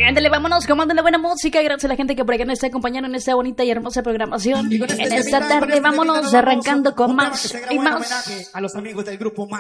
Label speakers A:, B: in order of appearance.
A: Ándale, vámonos, comándale buena música. Gracias a la gente que por acá nos está acompañando en esta bonita y hermosa programación. En esta tarde, vámonos arrancando con más y más.
B: A los amigos del grupo